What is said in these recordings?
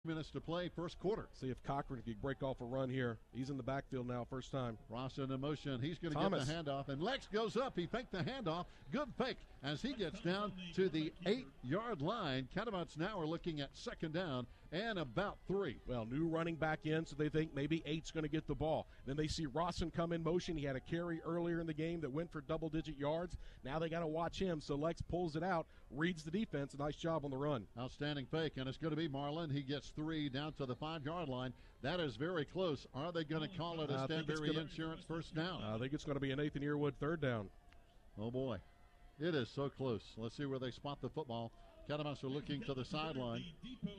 Minutes to play, first quarter. See if Cochran can break off a run here. He's in the backfield now, first time. Ross in motion. He's going to get the handoff, and Lex goes up. He faked the handoff. Good fake as he gets down to the 8-yard line. Catamounts now are looking at second down and about 3. Well, new running back in, so they think maybe 8's going to get the ball. Then they see Rawson come in motion. He had a carry earlier in the game that went for double-digit yards. Now they got to watch him, so Lex pulls it out, reads the defense. A nice job on the run. Outstanding fake, and it's going to be Marlin. He gets 3 down to the 5-yard line. That is very close. Are they going to call it a Stanberry Insurance first down? I think it's going to be a Nathan Earwood third down. Oh, boy. It is so close. Let's see where they spot the football. Catamounts are looking to the sideline.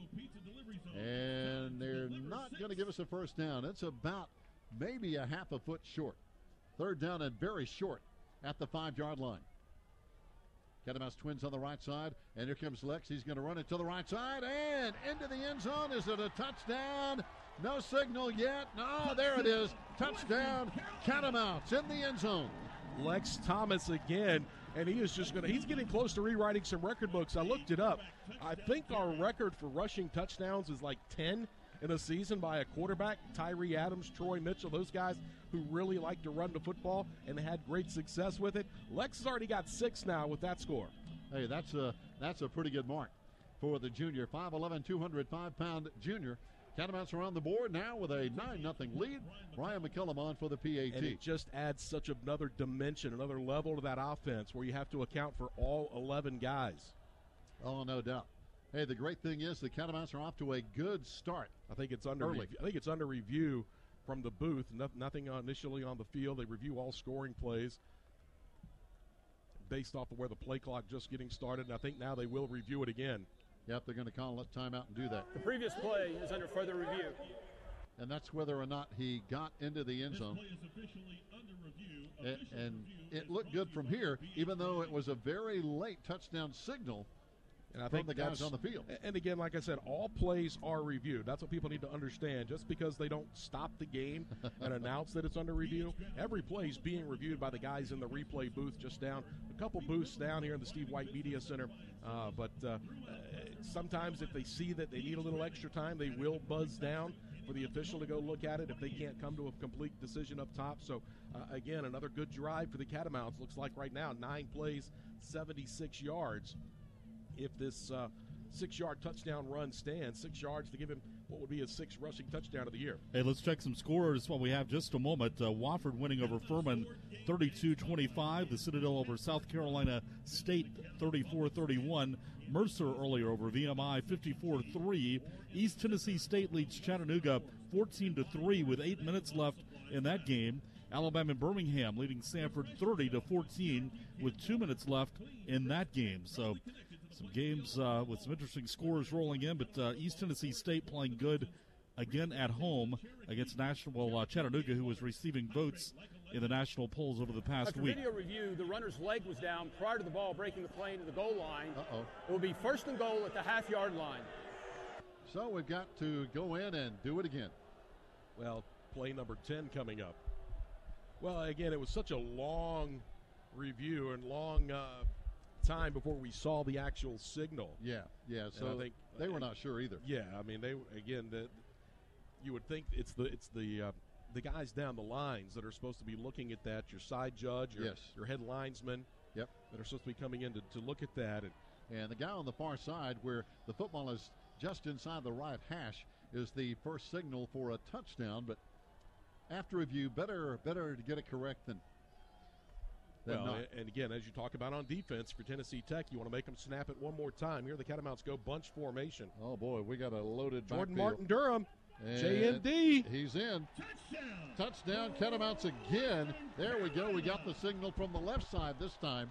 And they're not going to give us a first down. It's about maybe a half a foot short. Third down and very short at the 5-yard line. Catamounts Twins on the right side, and here comes Lex. He's going to run it to the right side and into the end zone. Is it a touchdown? No signal yet. No, there it is. Touchdown, Catamounts in the end zone. Lex Thomas again, and he's getting close to rewriting some record books. I looked it up. I think our record for rushing touchdowns is like 10 in a season by a quarterback. Tyree Adams, Troy Mitchell, those guys who really like to run the football and had great success with it. Lex has already got 6 now with that score. Hey, that's a pretty good mark for the junior. 5'11", 205-pound junior. Catamounts are on the board now with a 9-0 lead. Brian McCullum on for the PAT. And it just adds such another dimension, another level to that offense where you have to account for all 11 guys. Oh, no doubt. Hey, the great thing is the Catamounts are off to a good start. I think it's under review from the booth. Nothing initially on the field. They review all scoring plays based off of where the play clock just getting started, and I think now they will review it again. Yep, they're going to call a timeout and do that. The previous play is under further review. And that's whether or not he got into the end zone. And it looked good from here, even though it was a very late touchdown signal. And I think the guys on the field. And again, like I said, all plays are reviewed. That's what people need to understand. Just because they don't stop the game and announce that it's under review, every play is being reviewed by the guys in the replay booth just down. A couple booths down here in the Steve White Media Center. But sometimes if they see that they need a little extra time, they will buzz down for the official to go look at it if they can't come to a complete decision up top. So, again, another good drive for the Catamounts. Looks like right now 9 plays, 76 yards. If this 6-yard touchdown run stands, 6 yards to give him what would be his 6th rushing touchdown of the year. Hey, let's check some scores while we have just a moment. Wofford winning over Furman 32-25. The Citadel over South Carolina State 34-31. Mercer earlier over VMI 54-3. East Tennessee State leads Chattanooga 14-3 with 8 minutes left in that game. Alabama and Birmingham leading Sanford 30-14 with 2 minutes left in that game. So some games with some interesting scores rolling in, but East Tennessee State playing good again at home against Chattanooga, who was receiving votes in the national polls over the past week. After video review, the runner's leg was down prior to the ball breaking the plane to the goal line. Uh-oh. It will be 1st and goal at the half-yard line. So we've got to go in and do it again. Well, play number 10 coming up. Well, again, it was such a long review and long time before we saw the actual signal. Yeah. So I think they were not sure either. Yeah, I mean, you would think it's the guys down the lines that are supposed to be looking at that. Your side judge, your head linesman. Yep. That are supposed to be coming in to look at that. And the guy on the far side, where the football is just inside the right hash, is the first signal for a touchdown, but after review, better to get it correct than not. And again, as you talk about on defense for Tennessee Tech, you want to make them snap it one more time. Here the Catamounts go bunch formation. Oh, boy, we got a loaded Jordan backfield. Martin Durham, And JMD. He's in. Touchdown, Catamounts again. There we go. We got the signal from the left side this time.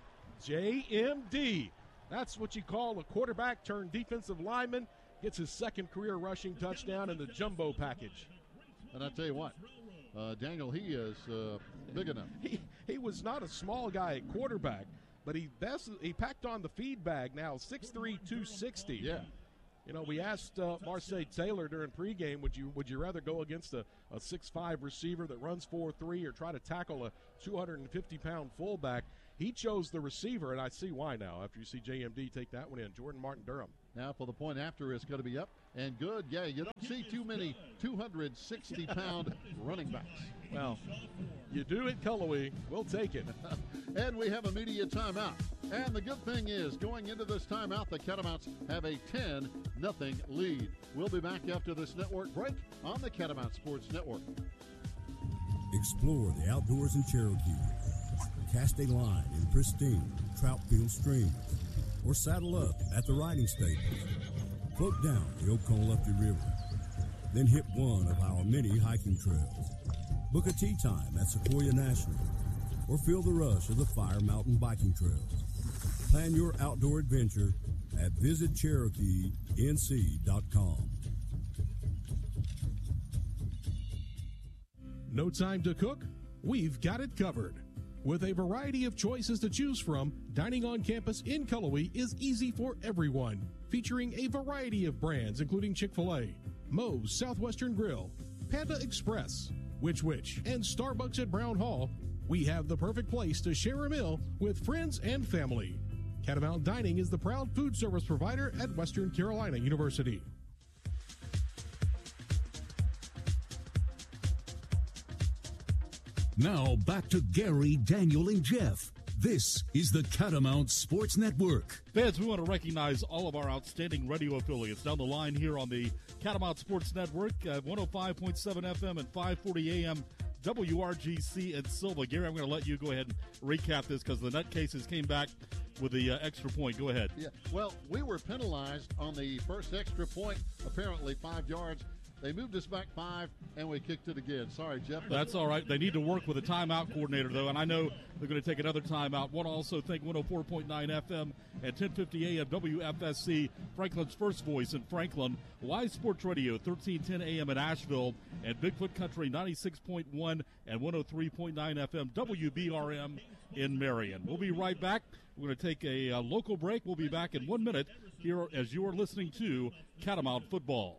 JMD. That's what you call a quarterback turned defensive lineman. Gets his 2nd career rushing touchdown in the jumbo package. And I tell you what, Daniel, he is big enough. He was not a small guy at quarterback, but he packed on the feed bag now, 6'3", 260. Yeah. You know, we asked Marseille Taylor during pregame, would you rather go against a 6'5" receiver that runs 4.3 or try to tackle a 250-pound fullback? He chose the receiver, and I see why now after you see JMD take that one in. Jordan Martin Durham. Now for the point after is going to be up and good. Yeah, you don't see too many 260-pound running backs. Well, you do at Cullowhee. We'll take it. And we have a media timeout. And the good thing is, going into this timeout, the Catamounts have a 10-0 lead. We'll be back after this network break on the Catamount Sports Network. Explore the outdoors in Cherokee. Cast a line in pristine Troutfield streams, or saddle up at the riding stables. Float down the Okolumne River. Then hit one of our many hiking trails. Book a tee time at Sequoia National, or feel the rush of the Fire Mountain biking trails. Plan your outdoor adventure at visitcherokeenc.com. No time to cook? We've got it covered. With a variety of choices to choose from, dining on campus in Cullowhee is easy for everyone. Featuring a variety of brands including Chick-fil-A, Moe's Southwestern Grill, Panda Express, Which, and Starbucks at Brown Hall, we have the perfect place to share a meal with friends and family. Catamount Dining is the proud food service provider at Western Carolina University. Now back to Gary, Daniel, and Jeff. This is the Catamount Sports Network. Fans, we want to recognize all of our outstanding radio affiliates down the line here on the Catamount Sports Network, 105.7 FM and 540 AM, WRGC and Silva. Gary, I'm going to let you go ahead and recap this because the Nutcases came back with the extra point. Go ahead. Yeah, well, we were penalized on the first extra point, apparently 5 yards. They moved us back 5, and we kicked it again. Sorry, Jeff. That's all right. They need to work with a timeout coordinator, though, and I know they're going to take another timeout. Want to also thank 104.9 FM and 1050 AM WFSC, Franklin's first voice in Franklin, Wise Sports Radio, 1310 AM in Asheville, and Bigfoot Country, 96.1 and 103.9 FM WBRM in Marion. We'll be right back. We're going to take a local break. We'll be back in 1 minute here as you are listening to Catamount Football.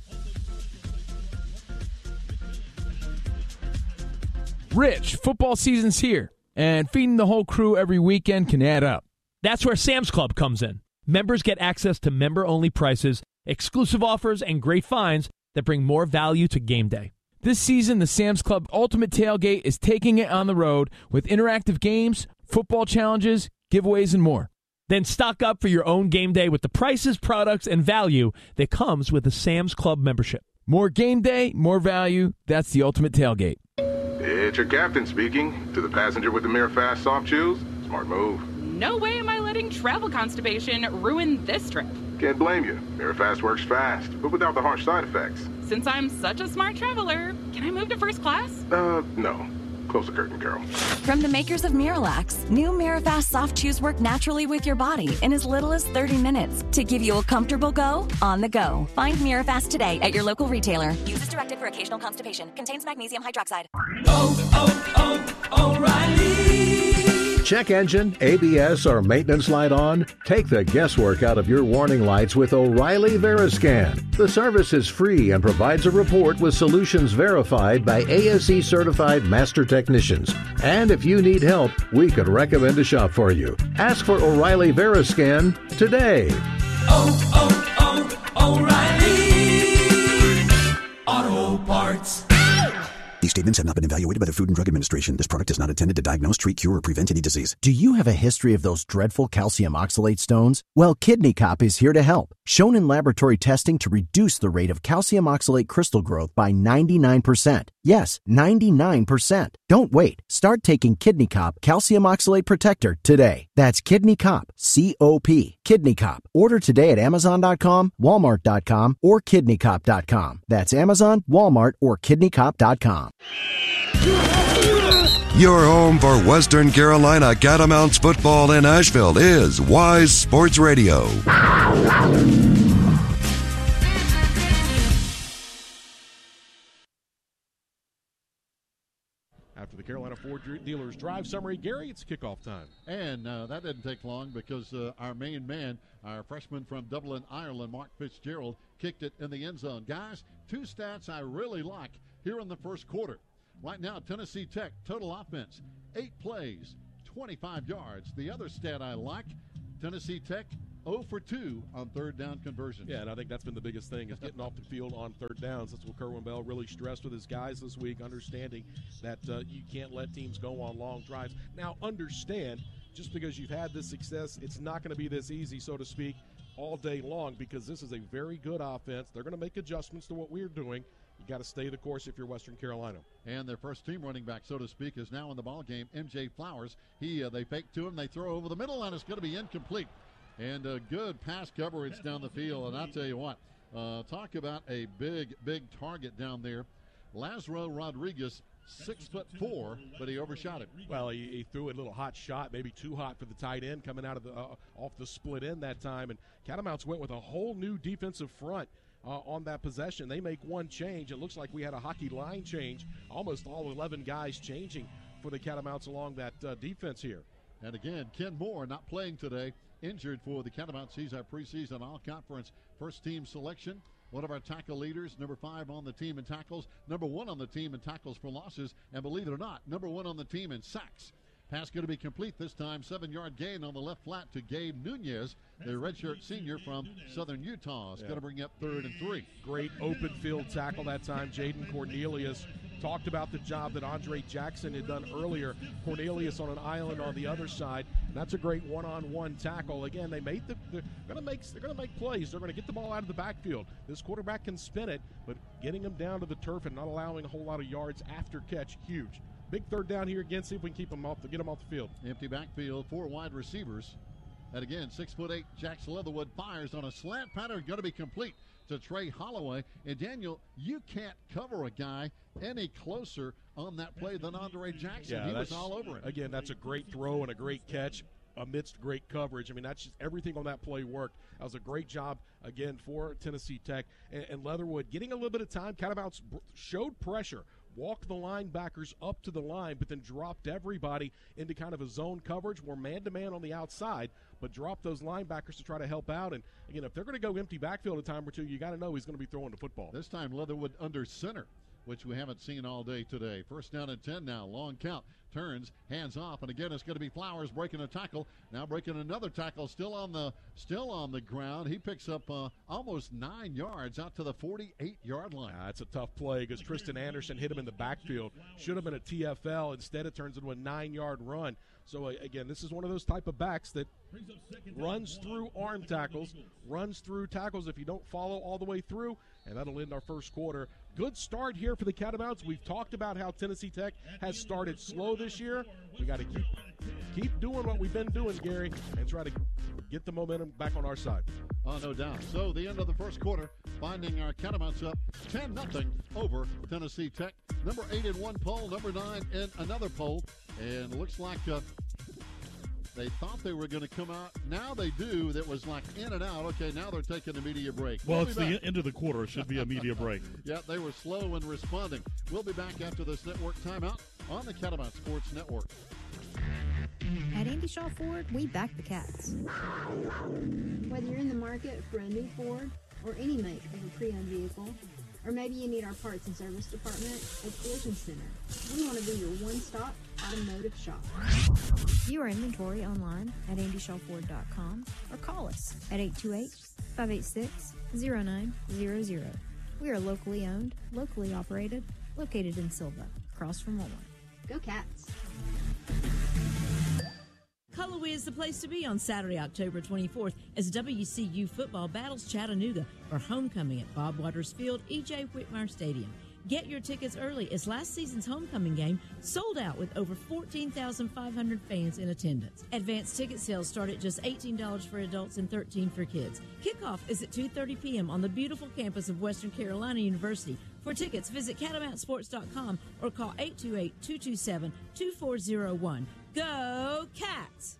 Rich, football season's here, and feeding the whole crew every weekend can add up. That's where Sam's Club comes in. Members get access to member-only prices, exclusive offers, and great finds that bring more value to game day. This season, the Sam's Club Ultimate Tailgate is taking it on the road with interactive games, football challenges, giveaways, and more. Then stock up for your own game day with the prices, products, and value that comes with a Sam's Club membership. More game day, more value. That's the Ultimate Tailgate. It's your captain speaking. To the passenger with the Mirafast soft chews, smart move. No way am I letting travel constipation ruin this trip. Can't blame you. Mirafast works fast, but without the harsh side effects. Since I'm such a smart traveler, can I move to first class? No. Close the curtain, Carol. From the makers of Miralax, new Mirafast soft chews work naturally with your body in as little as 30 minutes to give you a comfortable go on the go. Find Mirafast today at your local retailer. Use as directed for occasional constipation. Contains magnesium hydroxide. O'Reilly! Check engine, ABS, or maintenance light on? Take the guesswork out of your warning lights with O'Reilly Veriscan. The service is free and provides a report with solutions verified by ASE certified master technicians. And if you need help, we could recommend a shop for you. Ask for O'Reilly Veriscan today. O'Reilly Auto Parts. These statements have not been evaluated by the Food and Drug Administration. This product is not intended to diagnose, treat, cure, or prevent any disease. Do you have a history of those dreadful calcium oxalate stones? Well, Kidney Cop is here to help. Shown in laboratory testing to reduce the rate of calcium oxalate crystal growth by 99%. Yes, 99%. Don't wait. Start taking Kidney Cop Calcium Oxalate Protector today. That's Kidney Cop, C-O-P. Kidney Cop. Order today at Amazon.com, Walmart.com, or KidneyCop.com. That's Amazon, Walmart, or KidneyCop.com. Your home for Western Carolina Catamounts football in Asheville is Wise Sports Radio. After the Carolina Ford Dealers Drive Summary, Gary, it's kickoff time. And that didn't take long because our main man, our freshman from Dublin, Ireland, Mark Fitzgerald, kicked it in the end zone. Guys, two stats I really like here in the first quarter. Right now, Tennessee Tech, total offense, 8 plays, 25 yards. The other stat I like, Tennessee Tech 0 for 2 on third down conversions. Yeah, and I think that's been the biggest thing is getting off the field on third downs. That's what Kerwin Bell really stressed with his guys this week, understanding that you can't let teams go on long drives. Now, understand, just because you've had this success, it's not going to be this easy, so to speak, all day long, because this is a very good offense. They're going to make adjustments to what we're doing. You got to stay the course if you're Western Carolina. And their first team running back, so to speak, is now in the ball game. MJ Flowers. They fake to him. They throw over the middle, and it's going to be incomplete. And a good pass coverage down the field. And I'll tell you what, talk about a big target down there. Lazaro Rodriguez, 6'4", but he overshot it. Well, he threw a little hot shot, maybe too hot for the tight end coming out of the off the split end that time. And Catamounts went with a whole new defensive front on that possession. They make one change. It looks like we had a hockey line change. Almost all 11 guys changing for the Catamounts along that defense here. And again, Ken Moore not playing today, injured for the Catamounts. He's our preseason all-conference first-team selection. One of our tackle leaders, number 5 on the team in tackles, number 1 on the team in tackles for losses, and believe it or not, number 1 on the team in sacks. Pass going to be complete this time. 7-yard gain on the left flat to Gabe Nunez, the redshirt senior from Southern Utah. It's going to bring up 3rd and 3. Great open field tackle that time. Jaden Cornelius talked about the job that Andre Jackson had done earlier. Cornelius on an island on the other side. And that's a great one-on-one tackle. Again, they're going to make plays. They're going to get the ball out of the backfield. This quarterback can spin it, but getting them down to the turf and not allowing a whole lot of yards after catch, huge. Big third down here again. See if we can get them off the field. Empty backfield, 4 wide receivers. And again, 6'8", Jackson Leatherwood fires on a slant pattern, going to be complete to Trey Holloway. And Daniel, you can't cover a guy any closer on that play than Andre Jackson. Yeah, he was all over it. Again, that's a great throw and a great catch amidst great coverage. I mean, that's just everything on that play worked. That was a great job, again, for Tennessee Tech. And Leatherwood getting a little bit of time. Catamounts showed pressure. Walked the linebackers up to the line, but then dropped everybody into kind of a zone coverage. We're man-to-man on the outside, but dropped those linebackers to try to help out. And, again, if they're going to go empty backfield a time or two, you got to know he's going to be throwing the football. This time Leatherwood under center, which we haven't seen all day today. First down and 10 now. Long count. Turns, hands off, and again it's going to be Flowers breaking a tackle. Now breaking another tackle, still on the ground. He picks up almost 9 yards out to the 48-yard line. That's a tough play because Tristan Anderson hit him in the backfield. Should have been a TFL. Instead, it turns into a 9-yard run. So again, this is one of those type of backs that runs through arm tackles, runs through tackles if you don't follow all the way through, and that'll end our first quarter. Good start here for the Catamounts. We've talked about how Tennessee Tech has started slow this year. We got to keep doing what we've been doing, Gary, and try to get the momentum back on our side. Oh, no doubt. So the end of the first quarter, finding our Catamounts up 10-0 over Tennessee Tech. Number 8 in one poll, number 9 in another poll, and looks like they thought they were going to come out. Now they do. That was like in and out. Okay, now they're taking a media break. Well, it's the end of the quarter. It should be a media break. Yeah, they were slow in responding. We'll be back after this network timeout on the Catamount Sports Network. At Andy Shaw Ford, we back the Cats. Whether you're in the market for a new Ford or any make of a pre-owned vehicle, or maybe you need our parts and service department at Collision Center, we want to be your one-stop automotive shop. View our inventory online at AndyShawFord.com or call us at 828-586-0900. We are locally owned, locally operated, located in Silva, across from Walmart. Go Cats! Cullowhee is the place to be on Saturday, October 24th as WCU football battles Chattanooga for homecoming at Bob Waters Field, E.J. Whitmire Stadium. Get your tickets early as last season's homecoming game sold out with over 14,500 fans in attendance. Advanced ticket sales start at just $18 for adults and $13 for kids. Kickoff is at 2:30 p.m. on the beautiful campus of Western Carolina University. For tickets, visit CatamountSports.com or call 828-227-2401. Go Cats!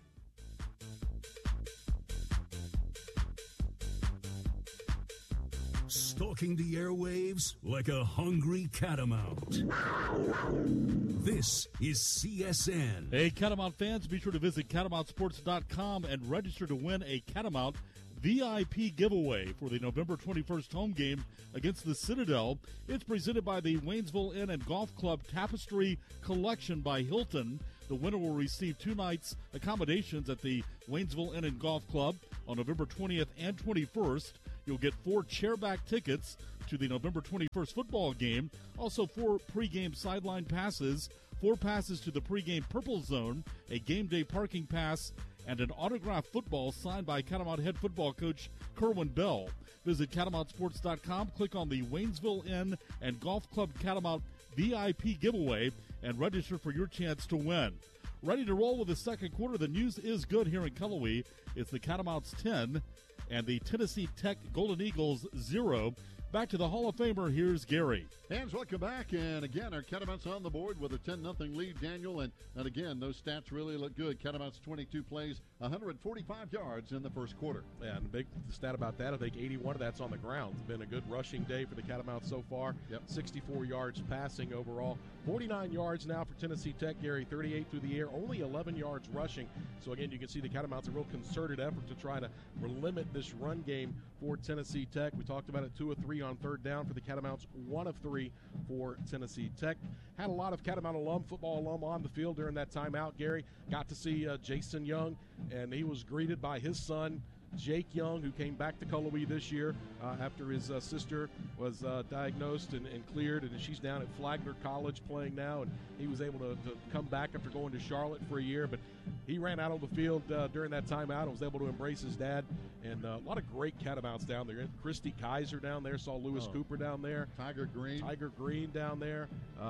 Stalking the airwaves like a hungry catamount. This is CSN. Hey, Catamount fans, be sure to visit CatamountSports.com and register to win a Catamount VIP giveaway for the November 21st home game against the Citadel. It's presented by the Waynesville Inn and Golf Club Tapestry Collection by Hilton. The winner will receive 2 nights accommodations at the Waynesville Inn and Golf Club on November 20th and 21st. You'll get 4 chairback tickets to the November 21st football game. Also 4 pregame sideline passes, 4 passes to the pregame Purple Zone, a game day parking pass, and an autographed football signed by Catamount head football coach Kerwin Bell. Visit CatamountSports.com, click on the Waynesville Inn and Golf Club Catamount VIP giveaway, and register for your chance to win. Ready to roll with the second quarter. The news is good here in Cullowhee. It's the Catamounts 10 and the Tennessee Tech Golden Eagles 0. Back to the Hall of Famer. Here's Gary. Fans, welcome back. And again, our Catamounts on the board with a 10-0 lead, Daniel. And again, those stats really look good. Catamounts 22 plays, 145 yards in the first quarter. Yeah, and the big stat about that, I think 81 of that's on the ground. It's been a good rushing day for the Catamounts so far. Yep. 64 yards passing overall. 49 yards now for Tennessee Tech, Gary. 38 through the air, only 11 yards rushing. So again, you can see the Catamounts a real concerted effort to try to limit this run game for Tennessee Tech. We talked about it, 2 of 3 on third down for the Catamounts, 1 of 3 for Tennessee Tech. Had a lot of Catamount football alum on the field during that timeout, Gary. Got to see Jason Young, and he was greeted by his son, Jake Young, who came back to Cullowhee this year after his sister was diagnosed and cleared, and she's down at Flagler College playing now, and he was able to come back after going to Charlotte for a year, but he ran out on the field during that timeout and was able to embrace his dad, and a lot of great Catamounts down there. Christy Kaiser down there, saw Lewis Cooper down there. Tiger Green down there.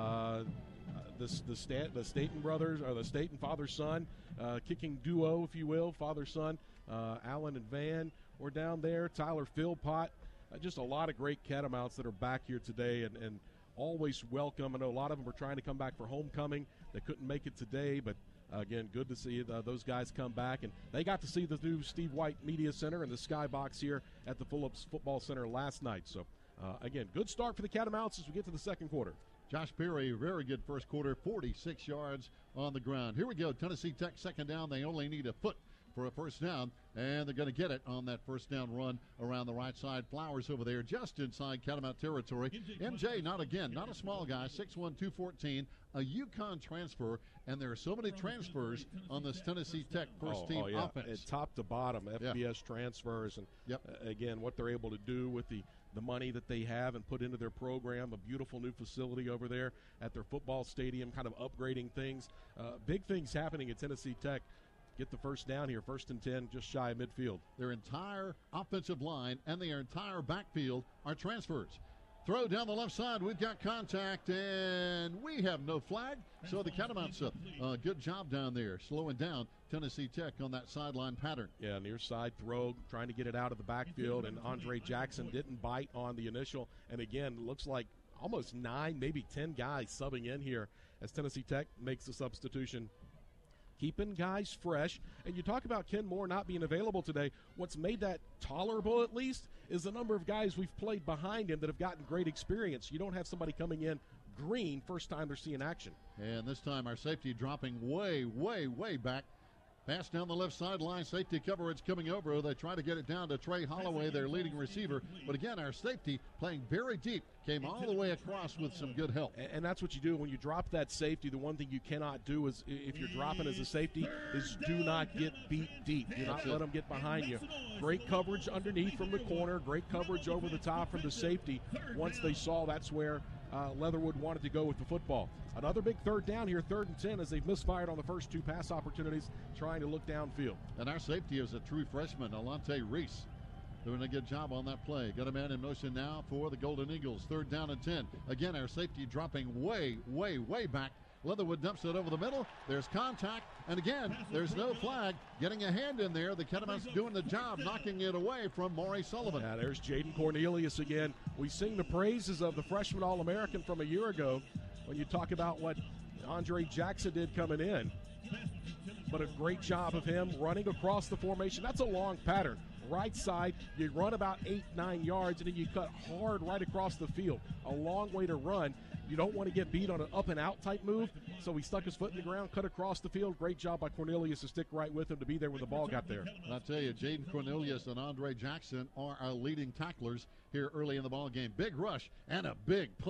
The Staten brothers, or the Staten father-son, kicking duo, if you will, father-son. Allen and Van were down there. Tyler Philpott. Just a lot of great Catamounts that are back here today and always welcome. I know a lot of them were trying to come back for homecoming. They couldn't make it today, but again, good to see those guys come back. And they got to see the new Steve White Media Center and the Skybox here at the Phillips Football Center last night. So, again, good start for the Catamounts as we get to the second quarter. Josh Perry, very good first quarter, 46 yards on the ground. Here we go. Tennessee Tech second down. They only need a foot for a first down, and they're going to get it on that first down run around the right side. Flowers over there just inside Catamount territory. MJ, not a small guy, 6'1", 214, a UConn transfer, and there are so many transfers on this Tennessee Tech first-team offense. And top to bottom, FBS transfers, and again, what they're able to do with the money that they have and put into their program, a beautiful new facility over there at their football stadium, kind of upgrading things. Big things happening at Tennessee Tech. Get the first down here, 1st and 10, just shy of midfield. Their entire offensive line and their entire backfield are transfers. Throw down the left side. We've got contact, and we have no flag. So the Catamounts, good job down there, slowing down Tennessee Tech on that sideline pattern. Yeah, near side throw, trying to get it out of the backfield, and Andre Jackson didn't bite on the initial. And again, looks like almost 9, maybe 10 guys subbing in here as Tennessee Tech makes the substitution. Keeping guys fresh. And you talk about Ken Moore not being available today. What's made that tolerable, at least, is the number of guys we've played behind him that have gotten great experience. You don't have somebody coming in green first time they're seeing action. And this time our safety dropping way, way, way back. Pass down the left sideline, safety coverage coming over. They try to get it down to Trey Holloway, their leading receiver. But again, our safety playing very deep, came all the way across with some good help. And that's what you do when you drop that safety. The one thing you cannot do is, if you're dropping as a safety, is do not get beat deep. Do not let them get behind you. Great coverage underneath from the corner, great coverage over the top from the safety. Once they saw that's where Leatherwood wanted to go with the football. Another big third down here, 3rd and 10, as they've misfired on the first 2 pass opportunities, trying to look downfield. And our safety is a true freshman, Alante Reese, doing a good job on that play. Got a man in motion now for the Golden Eagles. 3rd down and 10. Again, our safety dropping way, way, way back. Leatherwood dumps it over the middle. There's contact. And again, there's no flag. Getting a hand in there. The Catamounts doing the job, knocking it away from Maury Sullivan. Yeah, there's Jaden Cornelius again. We sing the praises of the freshman All-American from a year ago when you talk about what Andre Jackson did coming in. But a great job of him running across the formation. That's a long pattern. Right side, you run about 8-9 yards, and then you cut hard right across the field. A long way to run. You don't want to get beat on an up-and-out type move, so he stuck his foot in the ground, cut across the field. Great job by Cornelius to stick right with him to be there when the ball got there. I'll tell you, Jaden Cornelius and Andre Jackson are our leading tacklers here early in the ball game. Big rush and a big punt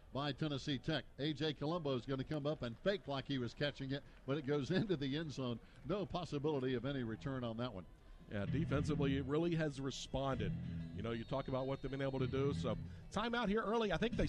by Tennessee Tech. A.J. Colombo is going to come up and fake like he was catching it, but it goes into the end zone. No possibility of any return on that one. Yeah, defensively, it really has responded. You know, you talk about what they've been able to do. So, timeout here early. I think they